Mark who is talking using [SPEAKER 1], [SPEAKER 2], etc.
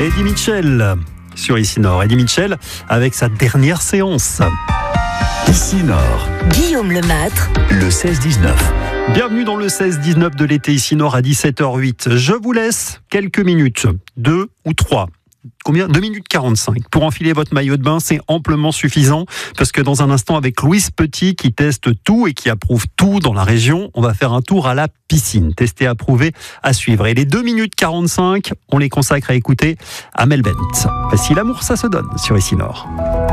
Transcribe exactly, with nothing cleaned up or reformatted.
[SPEAKER 1] Eddie Mitchell sur Ici Nord. Eddie Mitchell avec sa dernière séance.
[SPEAKER 2] Ici Nord.
[SPEAKER 3] Guillaume Lemâtre.
[SPEAKER 2] Le seize dix-neuf.
[SPEAKER 1] Bienvenue dans le seize dix-neuf de l'été Ici Nord à dix-sept heures huit. Je vous laisse quelques minutes, deux ou trois. Combien ? deux minutes quarante-cinq. Pour enfiler votre maillot de bain, c'est amplement suffisant parce que dans un instant, avec Louise Petit qui teste tout et qui approuve tout dans la région, on va faire un tour à la piscine. Testé, approuvé, à suivre. Et les deux minutes quarante-cinq, on les consacre à écouter Amel Bent. Si l'amour, ça se donne sur Ici Nord.